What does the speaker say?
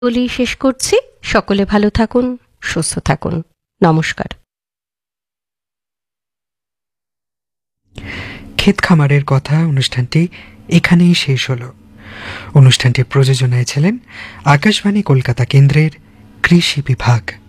বলেই শেষ করছি। সকলে ভালো থাকুন, সুস্থ থাকুন। নমস্কার। ক্ষেত খামারের কথা অনুষ্ঠানটি এখানেই শেষ হলো। অনুষ্ঠানটি প্রযোজনায় ছিলেন আকাশবাণী কলকাতা কেন্দ্রের কৃষি বিভাগ।